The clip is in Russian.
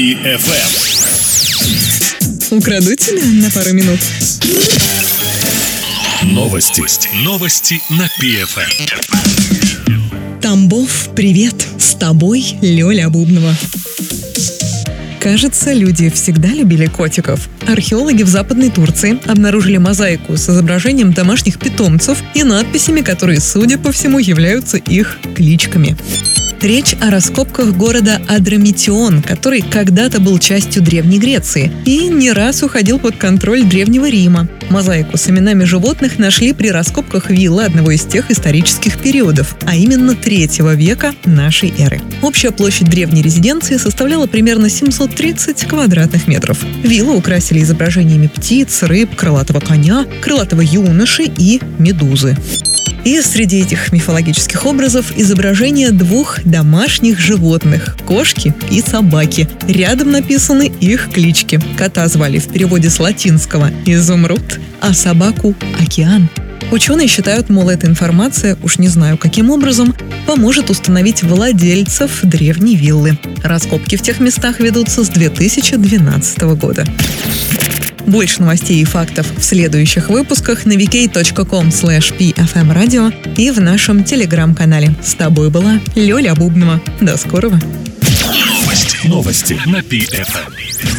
Украду тебя на пару минут. Новости на PFM. Тамбов, привет! С тобой Лёля Бубнова. Кажется, люди всегда любили котиков. Археологи в Западной Турции обнаружили мозаику с изображением домашних питомцев и надписями, которые, судя по всему, являются их кличками. Речь о раскопках города Адрамитион, который когда-то был частью Древней Греции и не раз уходил под контроль Древнего Рима. Мозаику с именами животных нашли при раскопках виллы одного из тех исторических периодов, а именно 3 века нашей эры. Общая площадь древней резиденции составляла примерно 730 квадратных метров. Виллу украсили изображениями птиц, рыб, крылатого коня, крылатого юноши и медузы. И среди этих мифологических образов изображения 2 домашних животных – кошки и собаки. Рядом написаны их клички. Кота звали в переводе с латинского «изумруд», а собаку – «океан». Ученые считают, мол, эта информация, уж не знаю каким образом, поможет установить владельцев древней виллы. Раскопки в тех местах ведутся с 2012 года. Больше новостей и фактов в следующих выпусках на vk.com/pfmradio и в нашем телеграм-канале. С тобой была Лёля Бубнова. До скорого. Новости на PFM.